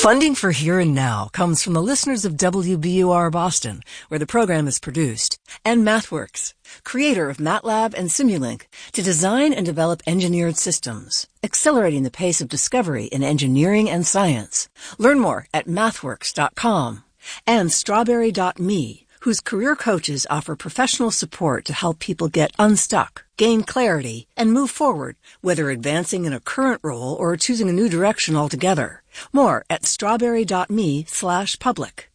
Funding for Here and Now comes from the listeners of WBUR Boston, where the program is produced, and MathWorks, creator of MATLAB and Simulink, to design and develop engineered systems, accelerating the pace of discovery in engineering and science. Learn more at mathworks.com. And Strawberry.me, whose career coaches offer professional support to help people get unstuck, gain clarity, and move forward, whether advancing in a current role or choosing a new direction altogether. More at strawberry.me/public.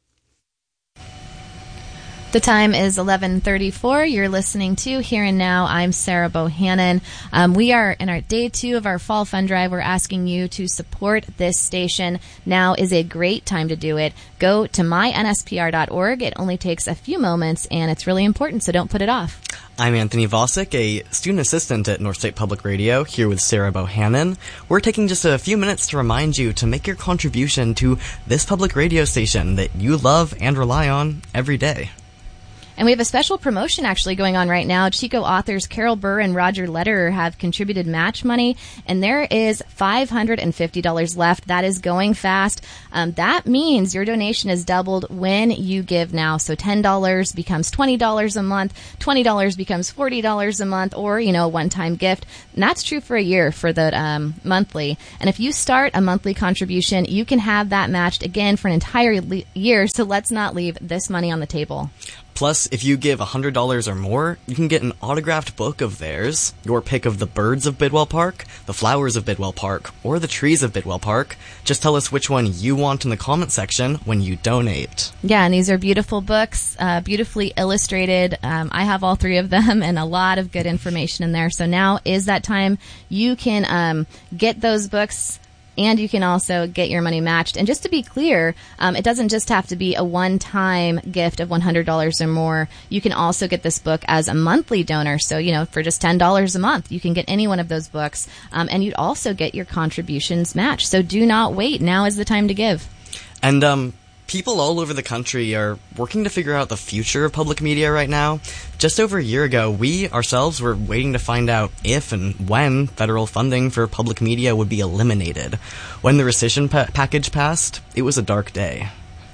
The time is 11:34. You're listening to Here and Now. I'm Sarah Bohannon. We are in our day 2 of our fall fund drive. We're asking you to support this station. Now is a great time to do it. Go to mynspr.org. It only takes a few moments, and it's really important, so don't put it off. I'm Anthony Vosick, a student assistant at North State Public Radio, here with Sarah Bohannon. We're taking just a few minutes to remind you to make your contribution to this public radio station that you love and rely on every day. And we have a special promotion actually going on right now. Chico authors Carol Burr and Roger Lederer have contributed match money, and there is $550 left. That is going fast. That means your donation is doubled when you give now. So $10 becomes $20 a month, $20 becomes $40 a month, or, a one-time gift. And that's true for a year for the monthly. And if you start a monthly contribution, you can have that matched again for an entire year. So let's not leave this money on the table. Plus, if you give $100 or more, you can get an autographed book of theirs, your pick of the birds of Bidwell Park, the flowers of Bidwell Park, or the trees of Bidwell Park. Just tell us which one you want in the comment section when you donate. Yeah, and these are beautiful books, beautifully illustrated. I have all 3 of them and a lot of good information in there. So now is that time you can get those books, and you can also get your money matched. And just to be clear, it doesn't just have to be a one-time gift of $100 or more. You can also get this book as a monthly donor. So, for just $10 a month, you can get any one of those books. And you'd also get your contributions matched. So do not wait. Now is the time to give. And people all over the country are working to figure out the future of public media right now. Just over a year ago, we ourselves were waiting to find out if and when federal funding for public media would be eliminated. When the rescission package passed, it was a dark day.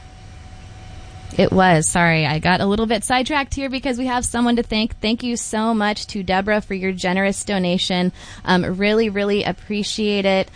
It was. Sorry, I got a little bit sidetracked here because we have someone to thank. Thank you so much to Deborah for your generous donation. Really, really appreciate it.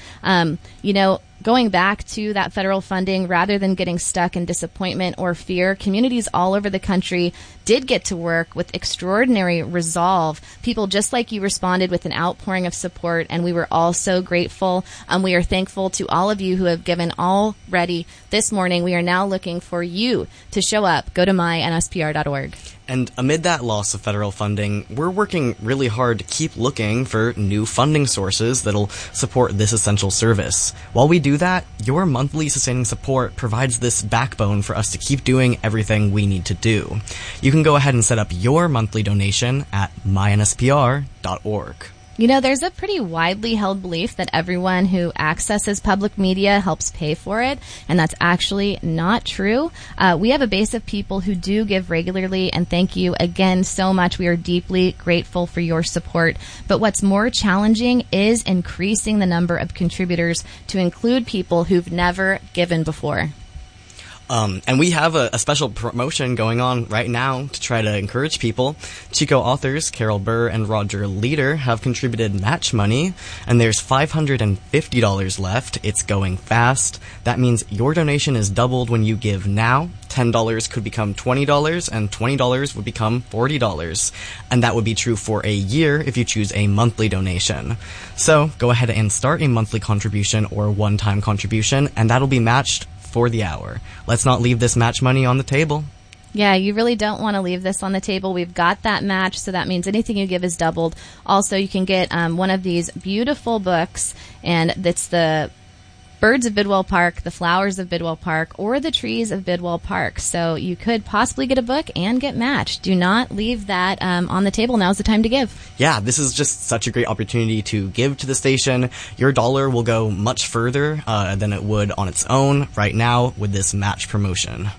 Going back to that federal funding, rather than getting stuck in disappointment or fear, communities all over the country did get to work with extraordinary resolve. People just like you responded with an outpouring of support, and we were all so grateful. We are thankful to all of you who have given already this morning. We are now looking for you to show up. Go to mynspr.org. And amid that loss of federal funding, we're working really hard to keep looking for new funding sources that'll support this essential service. While we do that, your monthly sustaining support provides this backbone for us to keep doing everything we need to do. You can go ahead and set up your monthly donation at mynspr.org. There's a pretty widely held belief that everyone who accesses public media helps pay for it, and that's actually not true. We have a base of people who do give regularly, and thank you again so much. We are deeply grateful for your support. But what's more challenging is increasing the number of contributors to include people who've never given before. And we have a special promotion going on right now to try to encourage people. Chico authors Carol Burr and Roger Lederer have contributed match money, and there's $550 left. It's going fast. That means your donation is doubled when you give now. $10 could become $20, and $20 would become $40. And that would be true for a year if you choose a monthly donation. So go ahead and start a monthly contribution or one-time contribution, and that'll be matched for the hour. Let's not leave this match money on the table. Yeah, you really don't want to leave this on the table. We've got that match, so that means anything you give is doubled. Also, you can get one of these beautiful books, and it's the Birds of Bidwell Park, the Flowers of Bidwell Park, or the Trees of Bidwell Park. So you could possibly get a book and get matched. Do not leave that on the table. Now's the time to give. Yeah, this is just such a great opportunity to give to the station. Your dollar will go much further than it would on its own right now with this match promotion.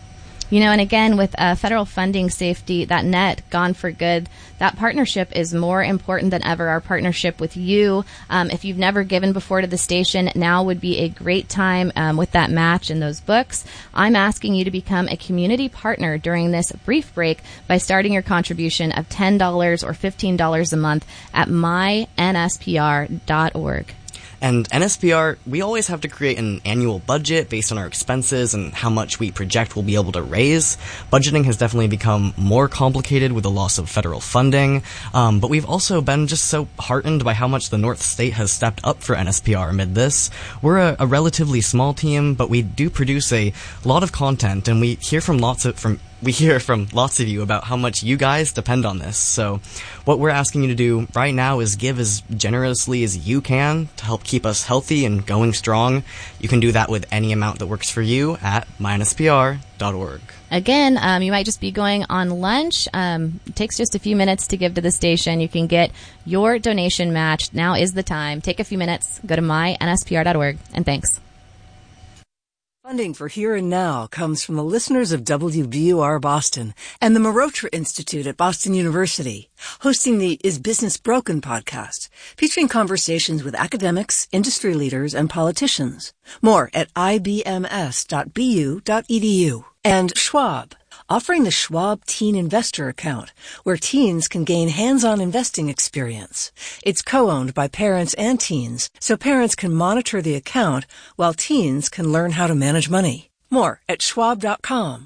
And again, with federal funding safety, that net gone for good, that partnership is more important than ever. Our partnership with you. If you've never given before to the station, now would be a great time with that match and those books. I'm asking you to become a community partner during this brief break by starting your contribution of $10 or $15 a month at mynspr.org. And NSPR, we always have to create an annual budget based on our expenses and how much we project we'll be able to raise. Budgeting has definitely become more complicated with the loss of federal funding, but we've also been just so heartened by how much the North State has stepped up for NSPR amid this. We're a relatively small team, but we do produce a lot of content, and we hear from lots of you about how much you guys depend on this. So what we're asking you to do right now is give as generously as you can to help keep us healthy and going strong. You can do that with any amount that works for you at mynspr.org. Again, you might just be going on lunch. It takes just a few minutes to give to the station. You can get your donation matched. Now is the time. Take a few minutes. Go to mynspr.org. And thanks. Funding for Here and Now comes from the listeners of WBUR Boston and the Marotra Institute at Boston University, hosting the Is Business Broken podcast, featuring conversations with academics, industry leaders, and politicians. More at ibms.bu.edu. And Schwab, offering the Schwab Teen Investor Account, where teens can gain hands-on investing experience. It's co-owned by parents and teens, so parents can monitor the account while teens can learn how to manage money. More at schwab.com.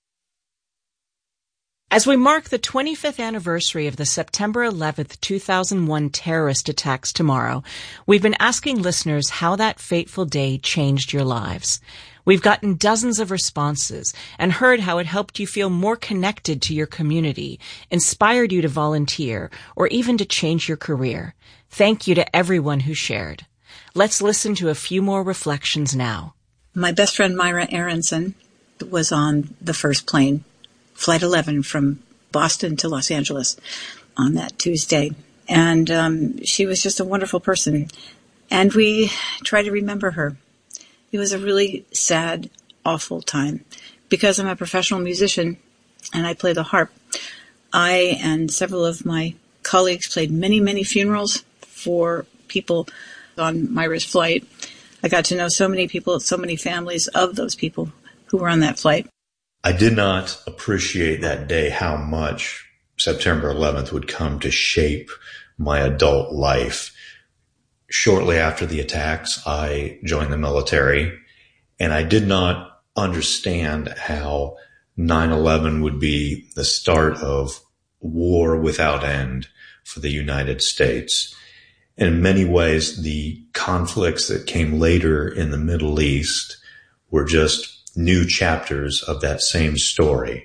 As we mark the 25th anniversary of the September 11th, 2001 terrorist attacks tomorrow, we've been asking listeners how that fateful day changed your lives. We've gotten dozens of responses and heard how it helped you feel more connected to your community, inspired you to volunteer, or even to change your career. Thank you to everyone who shared. Let's listen to a few more reflections now. My best friend Myra Aronson was on the first plane, Flight 11 from Boston to Los Angeles on that Tuesday. And she was just a wonderful person. And we try to remember her. It was a really sad, awful time. Because I'm a professional musician and I play the harp, I and several of my colleagues played many, many funerals for people on Myra's flight. I got to know so many people, so many families of those people who were on that flight. I did not appreciate that day how much September 11th would come to shape my adult life. Shortly after the attacks, I joined the military, and I did not understand how 9/11 would be the start of war without end for the United States. In many ways, the conflicts that came later in the Middle East were just new chapters of that same story.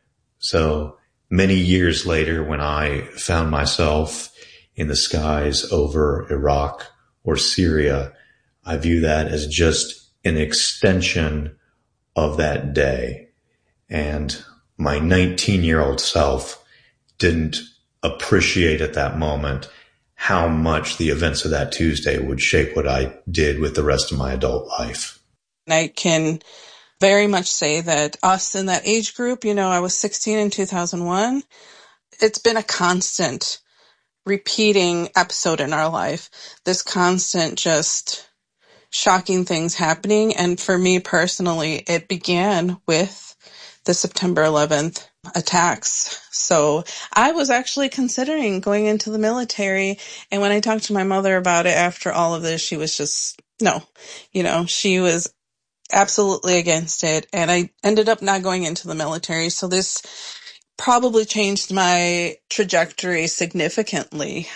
So many years later, when I found myself in the skies over Iraq or Syria, I view that as just an extension of that day. And my 19-year-old self didn't appreciate at that moment how much the events of that Tuesday would shape what I did with the rest of my adult life. I can very much say that us in that age group, I was 16 in 2001. It's been a constant repeating episode in our life, this constant just shocking things happening. And for me personally, it began with the September 11th attacks. So I was actually considering going into the military. And when I talked to my mother about it after all of this, she was just, no, she was absolutely against it. And I ended up not going into the military. So this probably changed my trajectory significantly.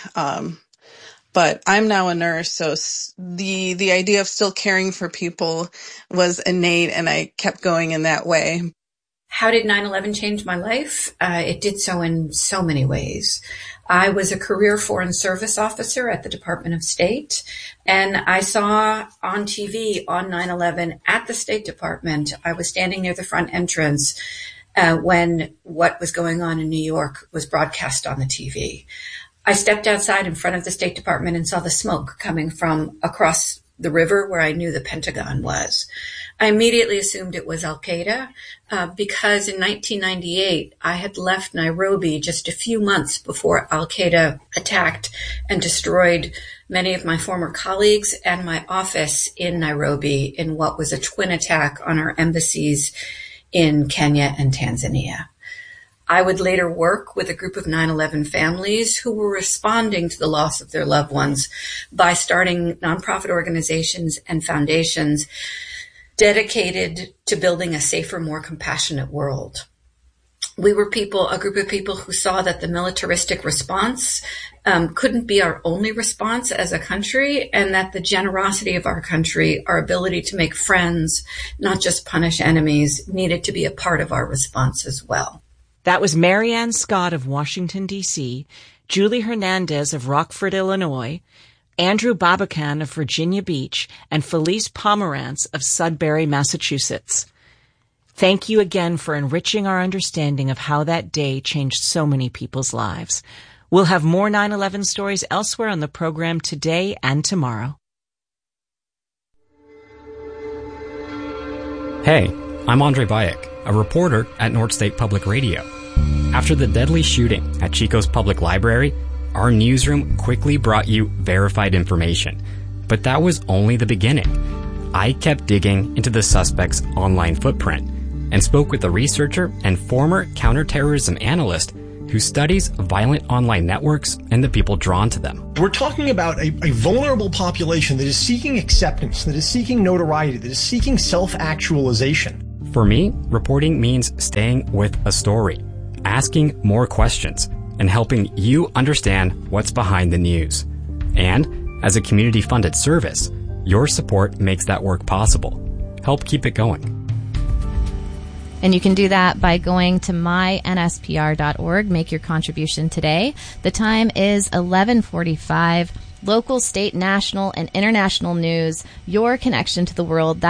But I'm now a nurse, so the idea of still caring for people was innate, and I kept going in that way. How did 9/11 change my life? It did so in so many ways. I was a career foreign service officer at the Department of State, and I saw on TV on 9/11 at the State Department, I was standing near the front entrance when what was going on in New York was broadcast on the TV. I stepped outside in front of the State Department and saw the smoke coming from across the river where I knew the Pentagon was. I immediately assumed it was Al-Qaeda because in 1998, I had left Nairobi just a few months before Al-Qaeda attacked and destroyed many of my former colleagues and my office in Nairobi in what was a twin attack on our embassies in Kenya and Tanzania. I would later work with a group of 9/11 families who were responding to the loss of their loved ones by starting nonprofit organizations and foundations dedicated to building a safer, more compassionate world. We were a group of people who saw that the militaristic response couldn't be our only response as a country, and that the generosity of our country, our ability to make friends, not just punish enemies, needed to be a part of our response as well. That was Marianne Scott of Washington, D.C., Julie Hernandez of Rockford, Illinois, Andrew Babacan of Virginia Beach, and Felice Pomerantz of Sudbury, Massachusetts. Thank you again for enriching our understanding of how that day changed so many people's lives. We'll have more 9/11 stories elsewhere on the program today and tomorrow. Hey, I'm Andre Bayek, a reporter at North State Public Radio. After the deadly shooting at Chico's Public Library, our newsroom quickly brought you verified information. But that was only the beginning. I kept digging into the suspect's online footprint and spoke with a researcher and former counterterrorism analyst who studies violent online networks and the people drawn to them. We're talking about a vulnerable population that is seeking acceptance, that is seeking notoriety, that is seeking self-actualization. For me, reporting means staying with a story, asking more questions, and helping you understand what's behind the news. And as a community-funded service, your support makes that work possible. Help keep it going. And you can do that by going to mynspr.org. Make your contribution today. The time is 11:45. Local, state, national, and international news. Your connection to the world.